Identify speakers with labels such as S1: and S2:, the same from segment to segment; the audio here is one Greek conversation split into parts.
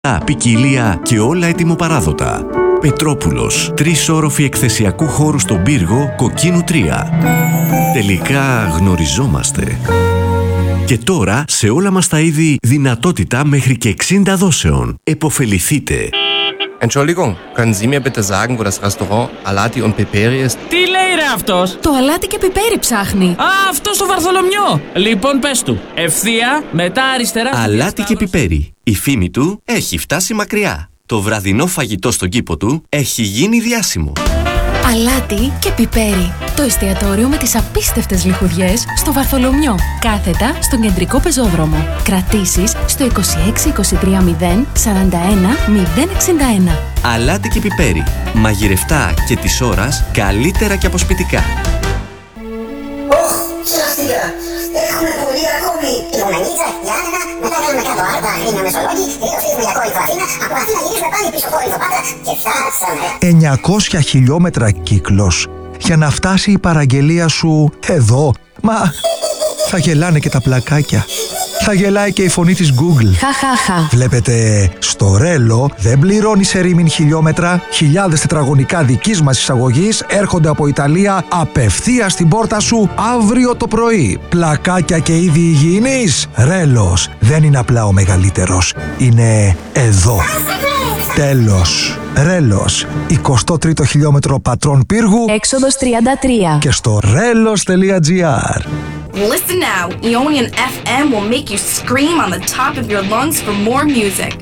S1: Ποικιλία και όλα ετοιμοπαράδοτα. Πετρόπουλος, 3 όροφοι εκθεσιακού χώρου στον πύργο, Κοκκίνου 3. Τελικά γνωριζόμαστε. Και τώρα, σε όλα μας τα είδη, δυνατότητα μέχρι και 60 δόσεων. Εποφεληθείτε.
S2: Entschuldigung, können Sie mir bitte sagen, wo das Restaurant Alati und Piperi ist?
S3: Τι λέει ρε αυτός?
S4: Το αλάτι και πιπέρι ψάχνει.
S3: Α, αυτό στο Βαρθολομιό. Λοιπόν, πες του. Ευθεία, μετά αριστερά.
S1: Αλάτι και πιπέρι. Η φήμη του έχει φτάσει μακριά. Το βραδινό φαγητό στον κήπο του έχει γίνει διάσημο.
S4: Αλάτι και πιπέρι. Το εστιατόριο με τις απίστευτες λιχουδιές στο Βαρθολομιό. Κάθετα στον κεντρικό πεζόδρομο. Κρατήσεις στο 26 23 0 41 061.
S1: Αλάτι και πιπέρι. Μαγειρευτά και της ώρας καλύτερα και αποσπιτικά.
S5: Σωστικά! Έχουμε πολύ ακόμη! Η Γομενίτσα, η Άννα, μετά κάναμε κάτω Άρτα, Αγρίνια, Μεσολόγγι, τελειώσαμε για Κόρινθο Αθήνα, από Αθήνα γυρίσουμε πάλι πίσω Κόρινθο Πάτρα και φτάσαμε.
S6: 900 χιλιόμετρα κύκλος για να φτάσει η παραγγελία σου εδώ. Μα θα γελάνε και τα πλακάκια. Θα γελάει και η φωνή της Google.
S4: Χαχαχα.
S6: Βλέπετε, στο Ρέλο δεν πληρώνει σε ρήμην χιλιόμετρα. Χιλιάδες τετραγωνικά δικής μας εισαγωγής έρχονται από Ιταλία απευθείας στην πόρτα σου αύριο το πρωί. Πλακάκια και είδη υγιεινής. Ρέλος δεν είναι απλά ο μεγαλύτερος. Είναι εδώ. Τέλος. Ρέλος. 23ο χιλιόμετρο Πατρών Πύργου.
S4: Έξοδος 33.
S6: Και στο relos.gr.
S7: Listen now. Ionian FM will make you scream on the top of your lungs for more music.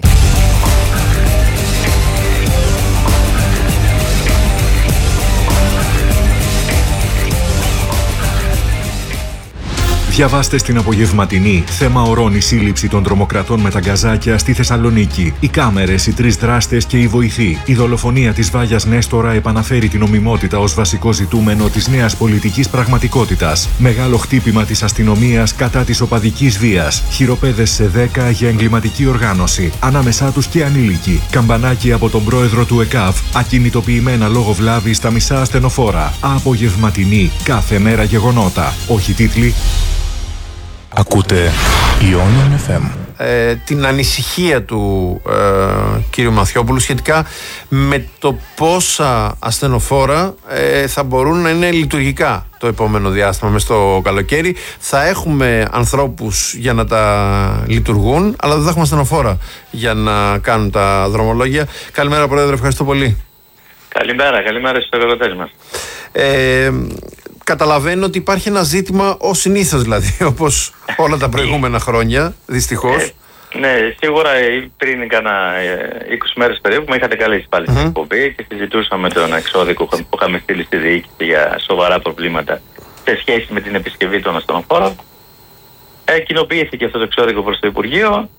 S8: Διαβάστε στην απογευματινή. Θέμα ορών η σύλληψη των τρομοκρατών με τα γκαζάκια στη Θεσσαλονίκη. Οι κάμερες, οι 3 δράστες και οι βοηθοί. Η δολοφονία της Βάγιας Νέστορα επαναφέρει την νομιμότητα ως βασικό ζητούμενο της νέας πολιτικής πραγματικότητας. Μεγάλο χτύπημα της αστυνομίας κατά της οπαδικής βίας. Χειροπέδες σε 10 για εγκληματική οργάνωση. Ανάμεσά τους και ανήλικοι. Καμπανάκι από τον πρόεδρο του ΕΚΑΒ. Ακινητοποιημένα λόγω βλάβης στα μισά ασθενοφόρα. Απογευματινή. Κάθε μέρα γεγονότα. Όχι τίτλοι.
S9: Ακούτε Ionian FM.
S10: Την ανησυχία του κύριου Μαθιόπουλου σχετικά με το πόσα ασθενοφόρα θα μπορούν να είναι λειτουργικά το επόμενο διάστημα μες στο καλοκαίρι. Θα έχουμε ανθρώπους για να τα λειτουργούν, αλλά δεν θα έχουμε ασθενοφόρα για να κάνουν τα δρομολόγια. Καλημέρα Πρόεδρε, ευχαριστώ πολύ.
S11: Καλημέρα στους εργοδοτές μας.
S10: Καταλαβαίνω ότι υπάρχει ένα ζήτημα ως συνήθως, δηλαδή, όπως όλα τα προηγούμενα χρόνια, δυστυχώς.
S11: Ναι, σίγουρα πριν κάνα 20 μέρες περίπου με είχατε καλέσει πάλι στην εκπομπή και συζητούσαμε τον εξώδικο που είχαμε στείλει στη διοίκηση για σοβαρά προβλήματα σε σχέση με την επισκευή των ασθενοφόρων. Κοινοποιήθηκε αυτό το εξώδικο προς το Υπουργείο.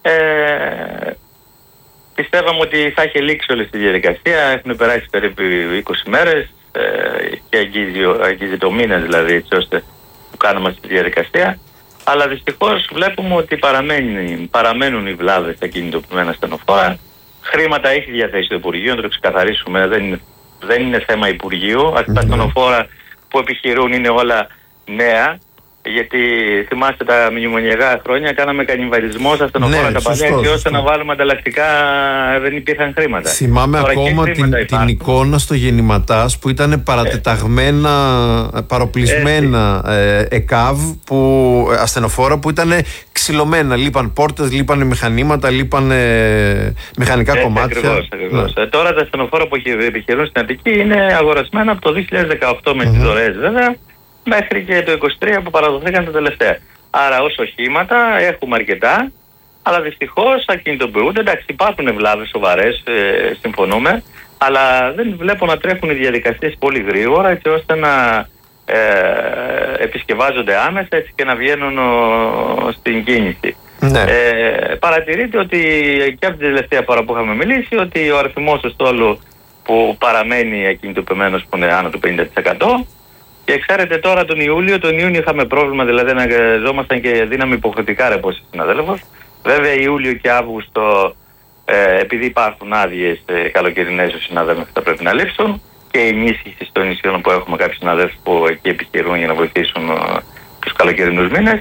S11: Πιστεύαμε ότι θα είχε λήξει όλη τη διαδικασία. Έχουν περάσει περίπου 20 μέρες. Και αγγίζει το μήνα δηλαδή, έτσι ώστε που κάναμε αυτή τη διαδικασία, αλλά δυστυχώς βλέπουμε ότι παραμένουν οι βλάβες στα κινητοποιημένα ασθενοφόρα. Χρήματα έχει διαθέσει το Υπουργείο, να το ξεκαθαρίσουμε, δεν είναι θέμα Υπουργείου. Τα ασθενοφόρα που επιχειρούν είναι όλα νέα, γιατί θυμάστε τα μνημονιακά χρόνια κάναμε κανιβαλισμό στα ασθενοφόρα τα παλιά, έτσι ώστε να βάλουμε ανταλλακτικά, δεν υπήρχαν χρήματα.
S10: Θυμάμαι ακόμα την εικόνα στο γεννηματάς που ήταν παρατεταγμένα, παροπλισμένα ΕΚΑΒ, ασθενοφόρα που ήταν ξυλωμένα. Λείπαν πόρτες, λείπαν μηχανήματα, λείπαν μηχανικά κομμάτια.
S11: Ακριβώς. Τώρα τα ασθενοφόρα που επιχειρούν στην Αττική είναι αγορασμένα από το 2018 με τις δωρεές βέβαια, μέχρι και το 23 που παραδοθήκαν τα τελευταία. Άρα ως οχήματα έχουμε αρκετά, αλλά δυστυχώς ακινητοποιούνται. Εντάξει, υπάρχουν βλάβες σοβαρές, συμφωνούμε, αλλά δεν βλέπω να τρέχουν οι διαδικασίες πολύ γρήγορα, έτσι ώστε να επισκευάζονται άμεσα, έτσι και να βγαίνουν στην κίνηση.
S10: Ναι.
S11: Παρατηρείτε ότι και από την τελευταία φορά που είχαμε μιλήσει, ότι ο αριθμός του στόλου που παραμένει ακινητοποιημένος που είναι άνω του 50%. Και ξέρετε τώρα τον Ιούλιο είχαμε πρόβλημα, δηλαδή αναγκαζόμασταν και δίναμε υποχρεωτικά ρεπό στη συναδέλφος. Βέβαια Ιούλιο και Αύγουστο, επειδή υπάρχουν άδειες καλοκαιρινές, οι συναδέλφοι θα πρέπει να λείψουν και η ενίσχυση των νησιών που έχουμε κάποιους συναδέλφους που εκεί επιχειρούν για να βοηθήσουν τους καλοκαιρινούς μήνες.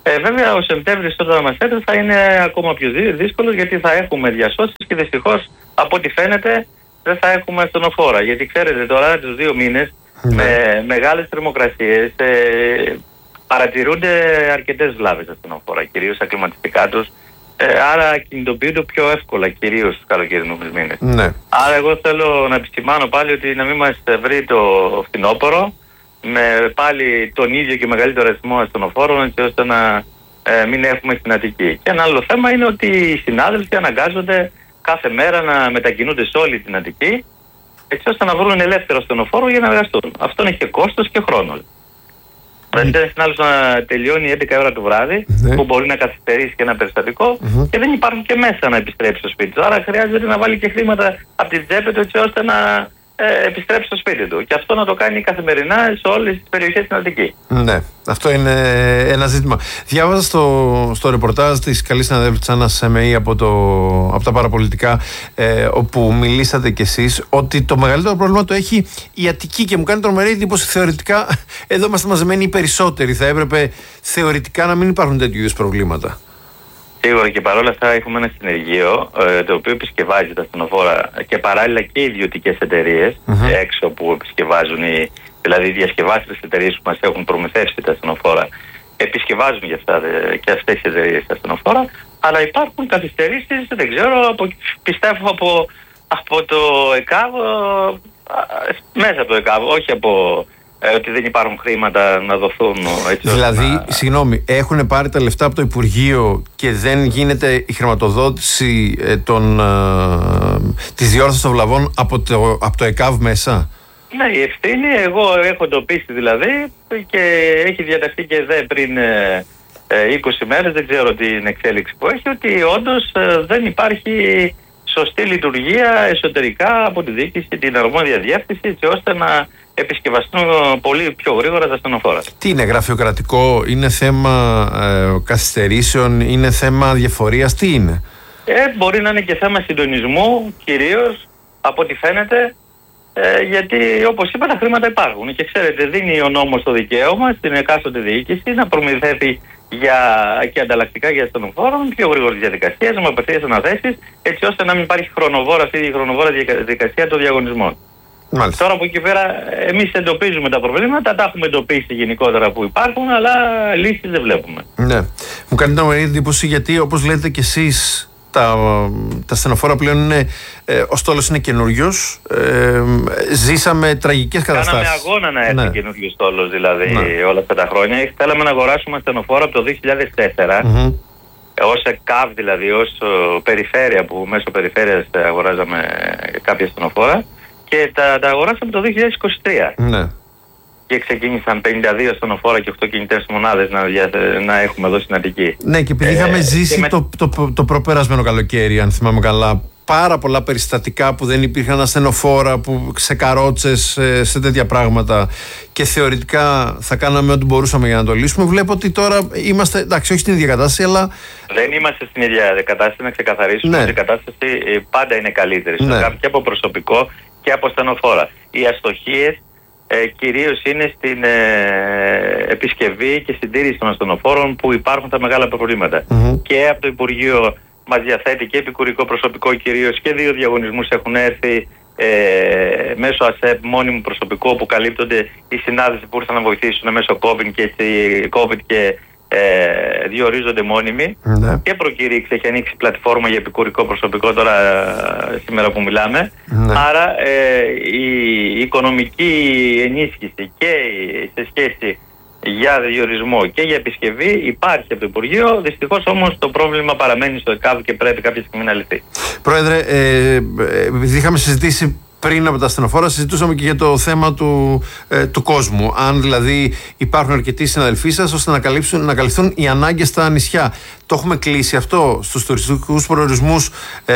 S11: Βέβαια, ο Σεπτέμβρης όταν μας έρθει θα είναι ακόμα πιο δύσκολος, γιατί θα έχουμε διασώσεις και δυστυχώς από ό,τι φαίνεται δεν θα έχουμε ασθενοφόρα. Γιατί ξέρετε τώρα τους 2 μήνες με μεγάλες θερμοκρασίες παρατηρούνται αρκετές βλάβες ασθενοφόρα, κυρίως στα κλιματιστικά τους. Άρα κινητοποιούνται πιο εύκολα, κυρίως στους καλοκαιρινούς μήνες.
S10: Ναι.
S11: Άρα εγώ θέλω να επισημάνω πάλι ότι να μην μας βρει το φθινόπωρο με πάλι τον ίδιο και μεγαλύτερο αριθμό ασθενοφόρων, έτσι ώστε να μην έχουμε στην Αττική. Και ένα άλλο θέμα είναι ότι οι συνάδελφοι αναγκάζονται κάθε μέρα να μετακινούνται σε όλη την Αττική, έτσι ώστε να βρουν ελεύθερο ασθενοφόρο για να εργαστούν. Αυτό έχει και κόστος και χρόνο. Δηλαδή, ένα συνάδελφο να τελειώνει 11 ώρα το βράδυ, που μπορεί να καθυστερήσει και ένα περιστατικό, και δεν υπάρχουν και μέσα να επιστρέψει στο σπίτι του. Άρα χρειάζεται να βάλει και χρήματα από τη τσέπη του, έτσι ώστε να επιστρέψει στο σπίτι του. Και αυτό να το κάνει καθημερινά σε όλες τις περιοχές στην Αττική.
S10: Ναι, αυτό είναι ένα ζήτημα. Διάβαζα στο ρεπορτάζ της καλής συναδέλφου της Άννας ΕΜΕΗ από τα παραπολιτικά, όπου μιλήσατε κι εσείς, ότι το μεγαλύτερο πρόβλημα το έχει η Αττική, και μου κάνει τρομερή εντύπωση. Θεωρητικά, εδώ είμαστε μαζεμένοι οι περισσότεροι. Θα έπρεπε θεωρητικά να μην υπάρχουν τέτοιου είδους προβλήματα.
S11: Σίγουρα, και παρόλα αυτά έχουμε ένα συνεργείο το οποίο επισκευάζει τα ασθενοφόρα, και παράλληλα και ιδιωτικές εταιρείες έξω που επισκευάζουν, δηλαδή οι διασκευάστρες εταιρείες που μας έχουν προμηθεύσει τα ασθενοφόρα επισκευάζουν για αυτά, και αυτές οι εταιρείες τα ασθενοφόρα, αλλά υπάρχουν καθυστερήσεις, δεν ξέρω, πιστεύω από το ΕΚΑΒ, μέσα από το ΕΚΑΒ, όχι από ότι δεν υπάρχουν χρήματα να δοθούν. Έτσι,
S10: δηλαδή, συγγνώμη, έχουν πάρει τα λεφτά από το Υπουργείο και δεν γίνεται η χρηματοδότηση της διόρθωσης των βλαβών από το ΕΚΑΒ μέσα?
S11: Ναι, η ευθύνη εγώ έχω εντοπίσει δηλαδή, και έχει διαταχθεί και πριν 20 μέρες, δεν ξέρω την εξέλιξη που έχει, ότι όντως δεν υπάρχει σωστή λειτουργία εσωτερικά από τη διοίκηση, την αρμόδια διεύθυνση, έτσι ώστε να επισκευαστούν πολύ πιο γρήγορα τα ασθενοφόρα. Τι
S10: είναι, γραφειοκρατικό, είναι θέμα καθυστερήσεων, είναι θέμα διαφορίας, τι είναι?
S11: Μπορεί να είναι και θέμα συντονισμού, κυρίως από ό,τι φαίνεται, γιατί όπως είπα τα χρήματα υπάρχουν και ξέρετε, δίνει ο νόμος το δικαίωμα στην εκάστοτε διοίκηση να προμηθεύει και ανταλλακτικά για ασθενοφόρων, πιο γρήγορες διαδικασίες, με απευθείας αναθέσεις, έτσι ώστε να μην υπάρχει αυτή η χρονοβόρα διαδικασία των διαγωνισμών. Μάλιστα. Τώρα από εκεί πέρα εμείς εντοπίζουμε τα προβλήματα, τα έχουμε εντοπίσει γενικότερα που υπάρχουν, αλλά λύσεις δεν βλέπουμε.
S10: Ναι. Μου κάνει τρομερή εντύπωση, γιατί όπως λέτε κι εσείς, τα ασθενοφόρα πλέον είναι, ο στόλος είναι καινούριος, ζήσαμε τραγικές καταστάσεις.
S11: Κάναμε αγώνα να έρθει καινούργιος στόλος δηλαδή όλα αυτά τα χρόνια. Θέλαμε να αγοράσουμε ασθενοφόρα από το 2004, ως ΕΚΑΒ δηλαδή, ως περιφέρεια, που μέσω περιφέρειας αγοράζαμε κάποια ασθενοφόρα, και τα αγοράσαμε το 2023.
S10: Ναι.
S11: Και ξεκίνησαν 52 ασθενοφόρα και 8 κινητές μονάδες να έχουμε εδώ στην Αττική.
S10: Ναι, και επειδή είχαμε ζήσει το προπερασμένο καλοκαίρι, αν θυμάμαι καλά, πάρα πολλά περιστατικά που δεν υπήρχαν ασθενοφόρα, σε καρότσες, σε τέτοια πράγματα, και θεωρητικά θα κάναμε ό,τι μπορούσαμε για να το λύσουμε. Βλέπω ότι τώρα είμαστε, εντάξει, όχι στην ίδια κατάσταση, αλλά...
S11: Δεν είμαστε στην ίδια κατάσταση, να ξεκαθαρίσουμε ότι η κατάσταση πάντα είναι καλύτερη. Και από προσωπικό και από ασθενοφόρα. Οι αστοχίες κυρίως είναι στην επισκευή και συντήρηση των ασθενοφόρων, που υπάρχουν τα μεγάλα προβλήματα. Και από το Υπουργείο μας διαθέτει και επικουρικό προσωπικό κυρίως, και 2 διαγωνισμούς έχουν έρθει μέσω ΑΣΕΠ μόνιμου προσωπικό, που καλύπτονται οι συνάδελφοι που ήρθαν να βοηθήσουν μέσω COVID και διορίζονται μόνιμοι. Και προκήρυξη έχει ανοίξει πλατφόρμα για επικουρικό προσωπικό τώρα σήμερα που μιλάμε. Άρα η οικονομική ενίσχυση και σε σχέση για διορισμό και για επισκευή υπάρχει από το Υπουργείο. Δυστυχώς όμως το πρόβλημα παραμένει στο ΕΚΑΒ και πρέπει κάποια στιγμή να λυθεί.
S10: Πρόεδρε, επειδή είχαμε συζητήσει πριν από τα ασθενοφόρα, συζητούσαμε και για το θέμα του κόσμου. Αν δηλαδή υπάρχουν αρκετοί συναδελφοί σας ώστε να καλυφθούν οι ανάγκες στα νησιά. Το έχουμε κλείσει αυτό στους τουριστικούς προορισμούς?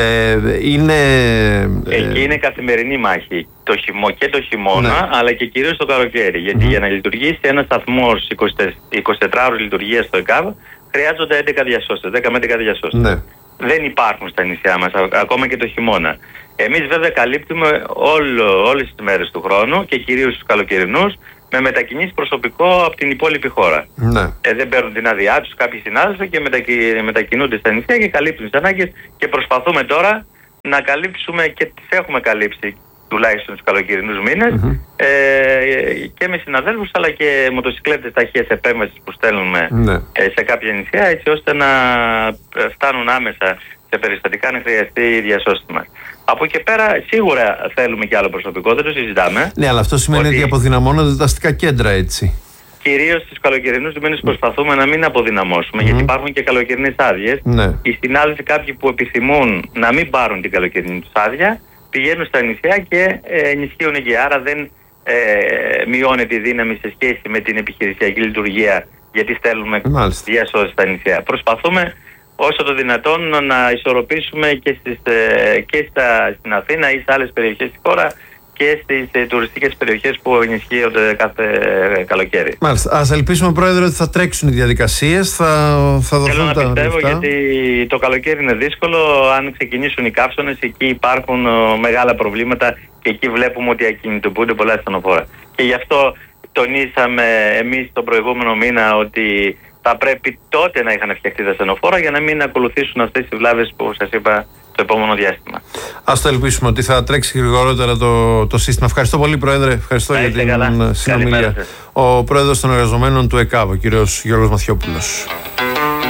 S11: Εκεί είναι καθημερινή μάχη. Και το χειμώνα, αλλά και κυρίως το καλοκαίρι. Γιατί για να λειτουργήσει ένας σταθμός 24 ώρες λειτουργίας στο ΕΚΑΒ, χρειάζονται 11 διασώστες, 10 με 11 διασώστες. Δεν υπάρχουν στα νησιά μας, ακόμα και το χειμώνα. Εμείς βέβαια καλύπτουμε όλες τις μέρες του χρόνου και κυρίως τους καλοκαιρινούς, με μετακινήσει προσωπικό από την υπόλοιπη χώρα.
S10: Ναι.
S11: Δεν παίρνουν την άδειά τους κάποιοι συνάδελφοι και μετακινούνται στα νησιά και καλύπτουν τις ανάγκες, και προσπαθούμε τώρα να καλύψουμε, και τις έχουμε καλύψει τουλάχιστον τους καλοκαιρινούς μήνες, και με συναδέλφους αλλά και μοτοσυκλέτες ταχείας επέμβασης που στέλνουμε σε κάποια νησιά, έτσι ώστε να φτάνουν άμεσα σε περιστατικά αν χρειαστεί η διασώση μας. Από εκεί πέρα σίγουρα θέλουμε και άλλο προσωπικό, δεν το συζητάμε.
S10: Ναι, αλλά αυτό σημαίνει ότι αποδυναμώνονται τα αστικά κέντρα, έτσι.
S11: Κυρίως στις καλοκαιρινούς μήνες προσπαθούμε να μην αποδυναμώσουμε, γιατί υπάρχουν και καλοκαιρινές άδειες.
S10: Ναι.
S11: Οι συνάδελφοι κάποιοι που επιθυμούν να μην πάρουν την καλοκαιρινή τους άδεια πηγαίνουν στα νησιά και ενισχύουν εκεί. Άρα δεν μειώνεται η δύναμη σε σχέση με την επιχειρησιακή λειτουργία, γιατί στέλνουμε διασώσεις στα νησιά. Προσπαθούμε όσο το δυνατόν να ισορροπήσουμε και στην Αθήνα ή σε άλλες περιοχές της χώρα και στις τουριστικές περιοχές που ενισχύονται κάθε καλοκαίρι.
S10: Μάλιστα. Ας ελπίσουμε, Πρόεδρε, ότι θα τρέξουν οι διαδικασίες, θα δοθούν
S11: Θέλω να πιστεύω,
S10: λεφτά.
S11: γιατί το καλοκαίρι είναι δύσκολο. Αν ξεκινήσουν οι καύσωνες, εκεί υπάρχουν μεγάλα προβλήματα και εκεί βλέπουμε ότι ακινητοποιούνται πολλά ασθενοφόρα. Και γι' αυτό τονίσαμε εμείς τον προηγούμενο μήνα ότι θα πρέπει τότε να είχαν φτιαχτεί τα ασθενοφόρα για να μην ακολουθήσουν αυτές τις βλάβες που σας είπα το επόμενο διάστημα.
S10: Ας το ελπίσουμε ότι θα τρέξει γρηγορότερα το σύστημα. Ευχαριστώ πολύ, Πρόεδρε. Ευχαριστώ για την συνομιλία. Ο Πρόεδρος των Εργαζομένων του ΕΚΑΒ, ο κύριος Γιώργος Μαθιόπουλος.